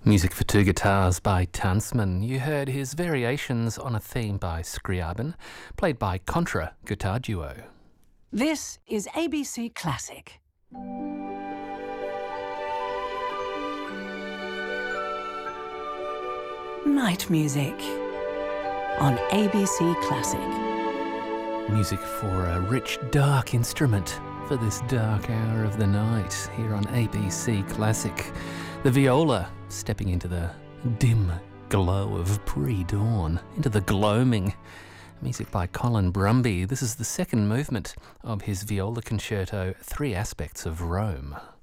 Music for two guitars by Tansman. You heard his variations on a theme by Scriabin, played by Contra Guitar Duo. This is ABC Classic. Night music on ABC Classic. Music for a rich, dark instrument for this dark hour of the night here on ABC Classic. The viola stepping into the dim glow of pre-dawn, into the gloaming. Music by Colin Brumby. This is the second movement of his viola concerto, Three Aspects of Rome.